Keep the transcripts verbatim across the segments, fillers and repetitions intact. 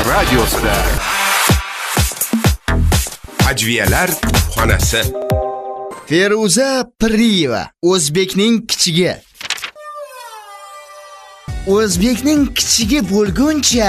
radiosida. Ajviyalar xonasi. Feruza Piriyeva, O'zbekning kichigi. O'zbekning kichigi bo'lguncha,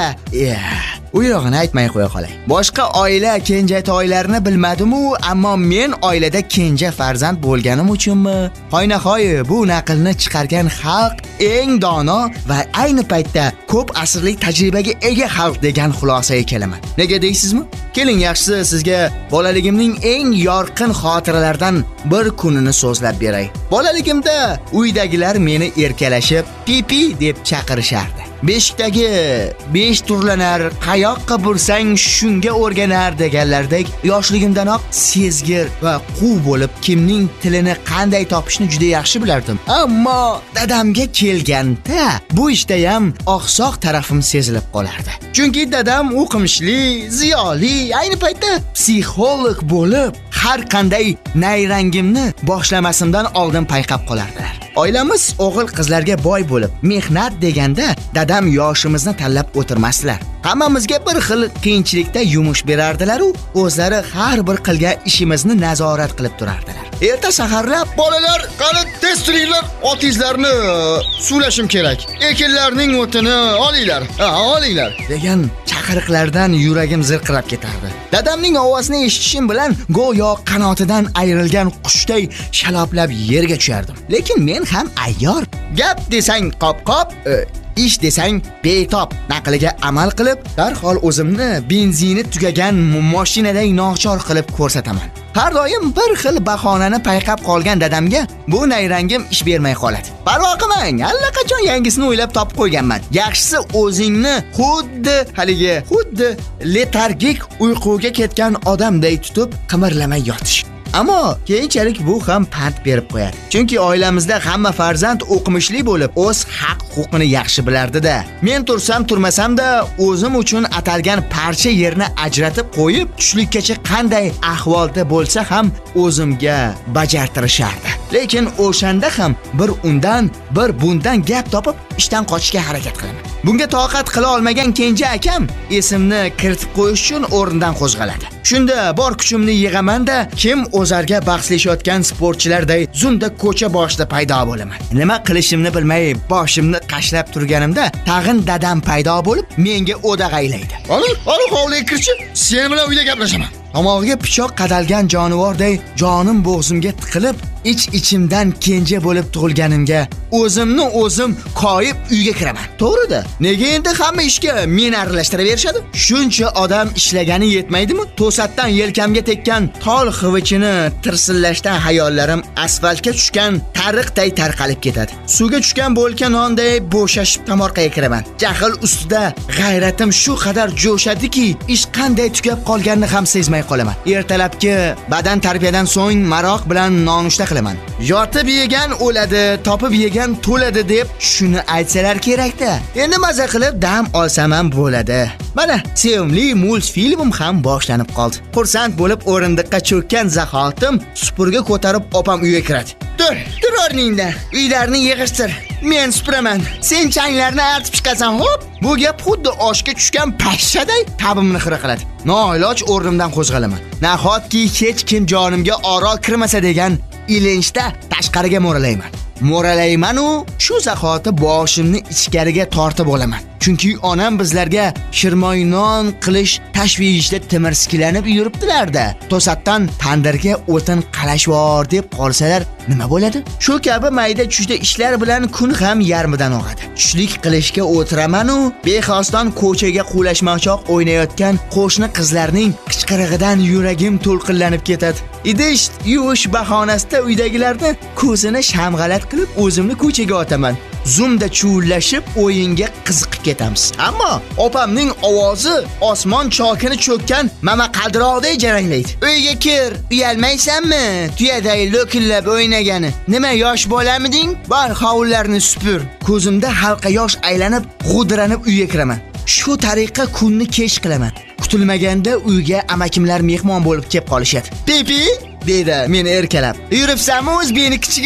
u yog'ini aytmay qo'ya qolay. Boshqa oila kenjatoylarni bilmadim-u, ammo men oilada kenja farzand bo'lganim uchunmi, hoynahoy bu naqlni chiqargan xalq eng dono va ayni paytda ko'p asrlik tajribaga ega xalq degan xulosaga kelaman. Nega deysizmi? Keling, yaxshisi sizga bolaligimning eng yorqin xotiralaridan bir kunini so'zlab beray. Bolaligimda uydagilar meni erkalashib, pipi deb chaqirishardi. Beshikdagi besh turlanar, qayoqqa bursang shunga o'rganar deganlardek yoshligimdanoq sezgir va quv bo'lib kimning tilini qanday topishni juda yaxshi bilardim. Ammo dadamga kelganda bu ishda ham oqsoq tarafim sezilib qolardi. Chunki dadam o'qimishli, ziyoli, ayni paytda psixolog bo'lib, har qanday nayrangimni boshlamasimdan oldin payqab qolardilar. Oilamiz o'g'il qizlarga boy bo'lib, mehnat deganda dadam yoshimizni tanlab o'tirmasdilar. Hammamizga bir xil qiyinchilikda yumush berardilar u o'zlari har bir qilgan ishimizni nazorat qilib turardilar. Erta saharlab, bolalar, qani tez turinglar, otizlarni suvlashim kerak. Ekinlarning o'tini olinglar. Ha, olinglar degan chaqiriqlardan yuragim zirqirab ketardi. Dadamning ovozini eshitishim bilan go'yo qanotidan ayrilgan qushday shaloplab yerga tushardim. Lekin men ham ayyor. Gap desang qop-qop, ish desang betob naqliga amal qilib, darhol o'zimni benzini tugagan mashinaday nochor qilib ko'rsataman. Har doim bir xil bahonani payqab qolgan dadamga bu nayrangim ish bermay qoladi. Parvo qilmang, allaqachon yangisini o'ylab topib qo'yganman. Yaxshisi o'zingni xuddi haligi xuddi letargik uyquga ketgan odamday tutib qimirlamay yotish. Ammo keyinchalik bu ham pand berib qo'yadi. Chunki oilamizda hamma farzand o'qimishli bo'lib, o'z haq-huquqini yaxshi bilardi-da. Men tursam turmasam-da o'zim uchun atalgan parcha yerni ajratib qo'yib, tushlikkacha qanday ahvolda bo'lsa ham o'zimga bajartirishardi. Lekin o'shanda ham bir undan, bir bundan gap topib, ishdan qochishga harakat qilaman. Bunga toqat qila olmagan kenja akam esimni kiritib qo'yish uchun o'rnidan qo'zg'aladi. Shunda bor kuchimni yig'aman-da, kim o'zarga bahslashayotgan sportchilarday zunda ko'cha boshida paydo bo'laman. Nima qilishimni bilmay boshimni qashlab turganimda, tag'in dadam paydo bo'lib, menga o'dag'aylaydi. "Oli, oli hovliga kirchi, sen bilan uyda gaplashaman." Tomog'iga pichoq qadalgan jonivorday jonim bo'g'zimga tiqilib, ich-ichimdan kenja bo'lib tug'ilganimga o'zimni o'zim koyib uyga kiraman. To'g'ri-da. Nega endi hamma ishga meni aralashtiraverishadi? Shuncha odam ishlagani yetmaydimi? To'satdan yelkamga tekkan tol xivichini tirsillashdan hayollarim asfaltga tushgan tariqday tarqalib ketadi. Suvga tushgan bo'lkan nonday bo'shashib tomorqaga kiraman. Jahl ustida g'ayratim shu qadar jo'shadiki, ish qanday tugab qolganini ham sezmay qolaman. Ertalabki badan tarbiyadan so'ng maroq bilan nonushta qilaman. Yotib yegan o'ladi, topib yegan to'ladi deb shuni aytsalar kerak-da. Endi maza qilib dam olsam ham bo'ladi. Mana sevimli multfilmim ham boshlanib qoldi. Xursand bo'lib o'rindiqqa cho'kkan zahotim supurga ko'tarib opam uyga kiradi. "Tur, tur o'rningda. Uylarni yig'ishtir. Men supuraman. Sen changlarni artib chiqasan, hop." Bu gap xuddi oshga tushgan pashshaday tabimni xira qiladi. Noiloj o'rnimdan qo'zg'alaman. Nahotki hech kim jonimga oro kirmasa degan ilinchda tashqariga mo'ralayman. Mo'ralayman u shu zahoti boshimni ichkariga tortib olaman. Chunki onam bizlarga shirmoy non qilish tashvishida timirskilanib yuribdilar-da. To'satdan tandirga o'tin qalashvor deb qolsalar nima bo'ladi? Shu kabi mayda chushda ishlar bilan kun ham yarmidan og'adi. Tushlik qilishga o'tiraman u bexosdan ko'chaga qulashmoqchoq o'ynayotgan qo'shni qizlarning qichqirig'idan yuragim to'lqinlanib ketadi. Idish yuvish bahonasida uydagilarni ko'zini shamg'alat qilib o'zimni ko'chaga otaman. Zumda chullashib o'yinga qiziqib ketamiz. Ammo opamning ovozi osmon chokini cho'kkan mama qaldiroqday jaranglaydi. "Uyga kir, uyalmaysanmi? Tuyaday lo'killab o'ynagani. Nima yosh bo'lamiding? Bor hovullarni supur." Ko'zimda halqa yosh aylanib, g'udranib uyga kiraman. Shu tariqa kunni kech qilaman. Kutilmaganda uyga amakimlar mehmon bo'lib kelib qolishadi. "Pipi" dedi meni erkalab. "Yuribsanmi o'zbekning kichigi bo'lib?"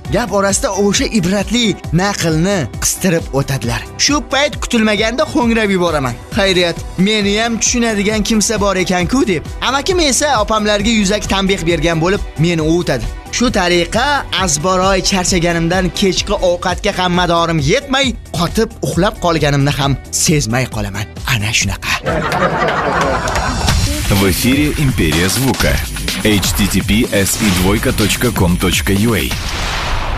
gap orasida o'sha ibratli naqlni qistirib o'tadilar. Shu payt kutilmaganda ho'ngrab yuboraman. Xayriyat, meni ham tushunadigan kimsa bor ekan-ku deb. Amakim esa opamlarga yuzak tanbeh bergan bo'lib, meni ovutadi. Shu tariqa azboroy charchaganimdan kechki ovqatga ham madorim yetmay, qotib uxlab qolganimni ham sezmay qolaman. Ana shunaqa. В эфире «Империя звука». эйч ти ти пи эс и двойка точка ком точка ю а